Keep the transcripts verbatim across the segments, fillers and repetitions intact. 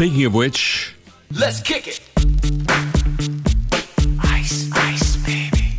Speaking of which, let's kick it. Ice, ice, baby.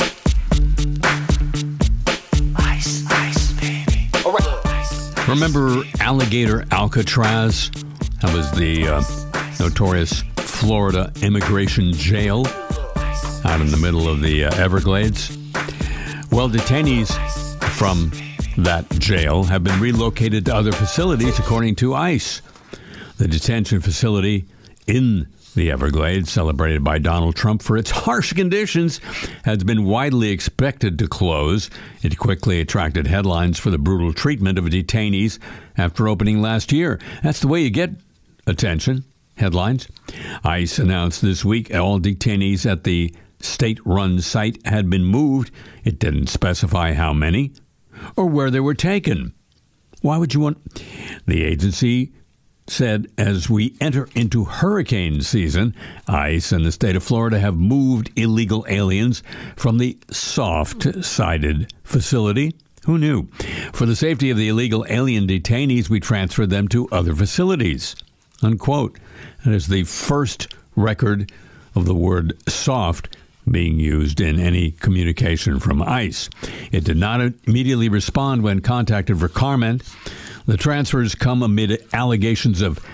Ice, ice, baby. All right. Remember Alligator Alcatraz? That was the uh, notorious Florida immigration jail out in the middle of the uh, Everglades. Well, detainees from that jail have been relocated to other facilities, according to ICE. The detention facility in the Everglades, celebrated by Donald Trump for its harsh conditions, has been widely expected to close. It quickly attracted headlines for the brutal treatment of detainees after opening last year. That's the way you get attention, headlines. ICE announced this week all detainees at the state-run site had been moved. It didn't specify how many or where they were taken. Why would you want... The agency said, as we enter into hurricane season, ICE and the state of Florida have moved illegal aliens from the soft-sided facility. Who knew? For the safety of the illegal alien detainees, we transferred them to other facilities. Unquote. That is the first record of the word soft being used in any communication from ICE. It did not immediately respond when contacted for comment. The transfers come amid allegations of,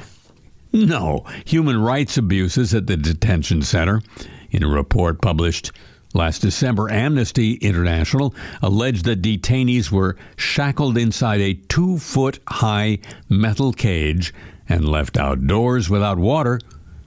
no, human rights abuses at the detention center. In a report published last December, Amnesty International alleged that detainees were shackled inside a two-foot-high metal cage and left outdoors without water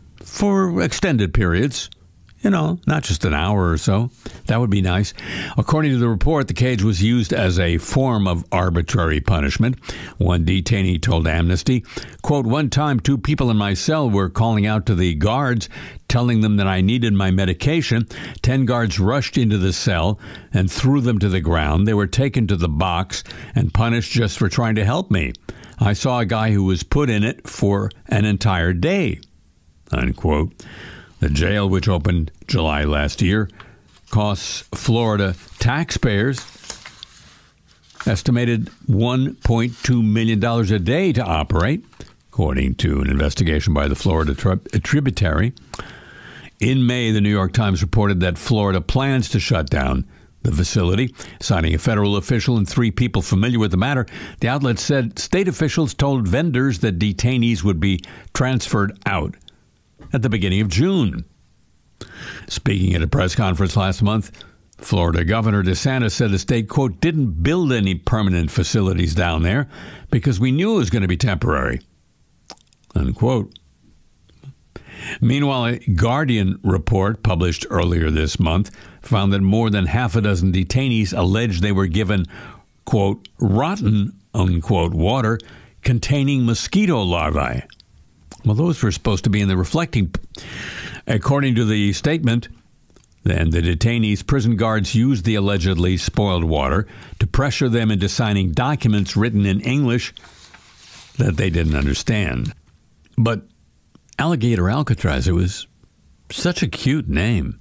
for extended periods. You know, not just an hour or so. That would be nice. According to the report, the cage was used as a form of arbitrary punishment. One detainee told Amnesty, quote, one time two people in my cell were calling out to the guards, telling them that I needed my medication. Ten guards rushed into the cell and threw them to the ground. They were taken to the box and punished just for trying to help me. I saw a guy who was put in it for an entire day, unquote. The jail, which opened July last year, costs Florida taxpayers estimated one point two million dollars a day to operate, according to an investigation by the Florida tri- Tributary. In May, the New York Times reported that Florida plans to shut down the facility, citing a federal official and three people familiar with the matter. The outlet said state officials told vendors that detainees would be transferred out at the beginning of June. Speaking at a press conference last month, Florida Governor DeSantis said the state, quote, didn't build any permanent facilities down there because we knew it was going to be temporary, unquote. Meanwhile, a Guardian report published earlier this month found that more than half a dozen detainees alleged they were given, quote, rotten, unquote, water containing mosquito larvae. Well, those were supposed to be in the reflecting. According to the statement, then the detainees' prison guards used the allegedly spoiled water to pressure them into signing documents written in English that they didn't understand. But Alligator Alcatraz, it was such a cute name.